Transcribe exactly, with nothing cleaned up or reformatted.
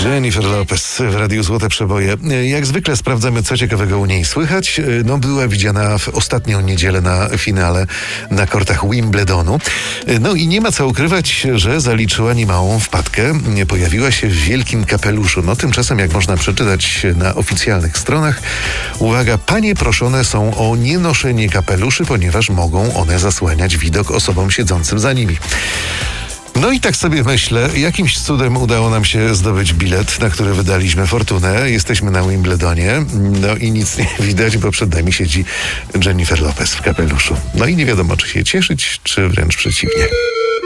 Jennifer Lopez w Radiu Złote Przeboje. Jak zwykle sprawdzamy, co ciekawego u niej słychać. No, była widziana w ostatnią niedzielę na finale na kortach Wimbledonu. No i nie ma co ukrywać, że zaliczyła niemałą wpadkę. Pojawiła się w wielkim kapeluszu. No tymczasem, jak można przeczytać na oficjalnych stronach, uwaga, panie proszone są o nienoszenie kapeluszy, ponieważ mogą one zasłaniać widok osobom siedzącym za nimi. No i tak sobie myślę, jakimś cudem udało nam się zdobyć bilet, na który wydaliśmy fortunę. Jesteśmy na Wimbledonie, no i nic nie widać, bo przed nami siedzi Jennifer Lopez w kapeluszu. No i nie wiadomo, czy się cieszyć, czy wręcz przeciwnie.